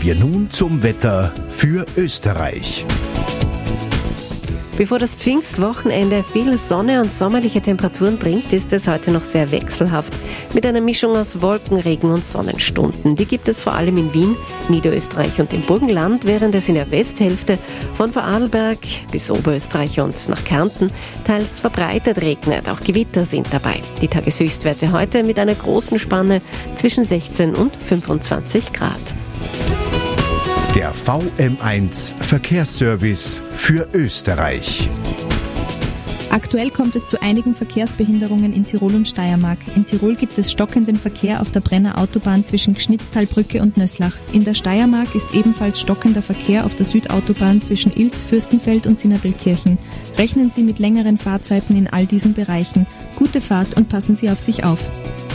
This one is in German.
wir nun zum Wetter für Österreich. Bevor das Pfingstwochenende viel Sonne und sommerliche Temperaturen bringt, ist es heute noch sehr wechselhaft. Mit einer Mischung aus Wolken, Regen und Sonnenstunden. Die gibt es vor allem in Wien, Niederösterreich und im Burgenland, während es in der Westhälfte von Vorarlberg bis Oberösterreich und nach Kärnten teils verbreitet regnet. Auch Gewitter sind dabei. Die Tageshöchstwerte heute mit einer großen Spanne zwischen 16 und 25 Grad. Der VM1 Verkehrsservice für Österreich. Aktuell kommt es zu einigen Verkehrsbehinderungen in Tirol und Steiermark. In Tirol gibt es stockenden Verkehr auf der Brenner Autobahn zwischen Gschnitztalbrücke und Nöslach. In der Steiermark ist ebenfalls stockender Verkehr auf der Südautobahn zwischen Ilz, Fürstenfeld und Sinnerbelkirchen. Rechnen Sie mit längeren Fahrzeiten in all diesen Bereichen. Gute Fahrt und passen Sie auf sich auf.